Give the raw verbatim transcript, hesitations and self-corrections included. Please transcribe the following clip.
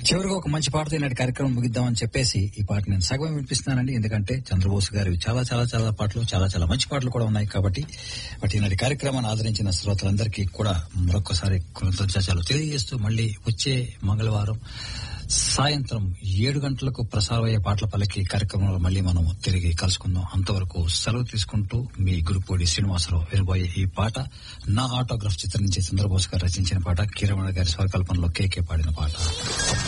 చివరిగా ఒక మంచి పాటతో ఈనాటి కార్యక్రమం ముగిద్దామని చెప్పేసి ఈ పాట నేను సగం వినిపిస్తున్నానండి. ఎందుకంటే చంద్రబోస్ గారి చాలా చాలా చాలా పాటలు చాలా చాలా మంచి పాటలు కూడా ఉన్నాయి కాబట్టి. బట్ ఈనాటి కార్యక్రమాన్ని ఆదరించిన శ్రోతలందరికీ కూడా మరొకసారి కృతజ్ఞతలు తెలియజేస్తూ మళ్ళీ వచ్చే మంగళవారం సాయంత్రం ఏడు గంటలకు ప్రసారమయ్యే పాటల పల్లకి కార్యక్రమంలో మళ్ళీ మనం తిరిగి కలుసుకుందాం. అంతవరకు సెలవు తీసుకుంటూ మీ గురుపూడి శ్రీనివాసరావు వినబోయే ఈ పాట నా ఆటోగ్రాఫ్ చిత్రం నుంచి చంద్రబోస్ గారు రచించిన పాట, కీరవాణి గారి స్వరకల్పనలో కేకే పాడిన పాట.